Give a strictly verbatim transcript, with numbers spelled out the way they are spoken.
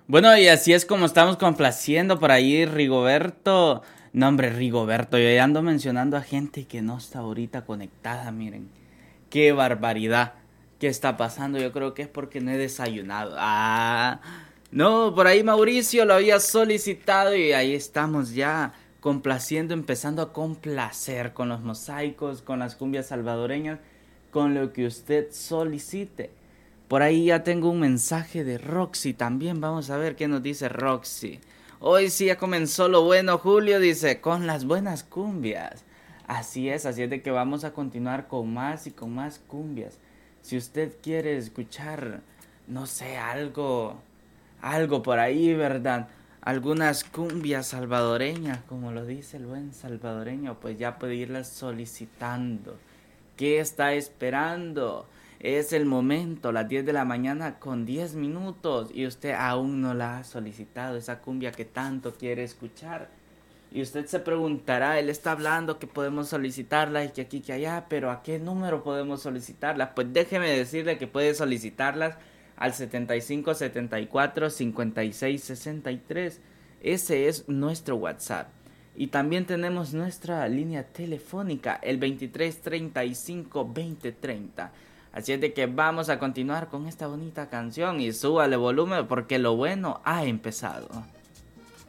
Bueno, y así es como estamos complaciendo por ahí, Rigoberto. No, hombre, Rigoberto, yo ya ando mencionando a gente que no está ahorita conectada, miren. Qué barbaridad. ¿Qué está pasando? Yo creo que es porque no he desayunado. Ah, no, por ahí Mauricio lo había solicitado y ahí estamos ya complaciendo, empezando a complacer con los mosaicos, con las cumbias salvadoreñas, con lo que usted solicite. Por ahí ya tengo un mensaje de Roxy también. Vamos a ver qué nos dice Roxy. Hoy sí ya comenzó lo bueno, Julio, dice, con las buenas cumbias. Así es, así es de que vamos a continuar con más y con más cumbias. Si usted quiere escuchar, no sé, algo, algo por ahí, ¿verdad? Algunas cumbias salvadoreñas, como lo dice el buen salvadoreño, pues ya puede irlas solicitando. ¿Qué está esperando? Es el momento, las diez de la mañana con diez minutos y usted aún no la ha solicitado, esa cumbia que tanto quiere escuchar. Y usted se preguntará, él está hablando que podemos solicitarla y que aquí, que allá, pero ¿a qué número podemos solicitarlas? Pues déjeme decirle que puede solicitarlas al setenta y cinco setenta y cuatro cincuenta y seis sesenta y tres. Ese es nuestro WhatsApp. Y también tenemos nuestra línea telefónica, el veintitrés treinta y cinco veinte treinta. Así es de que vamos a continuar con esta bonita canción y súbale volumen porque lo bueno ha empezado.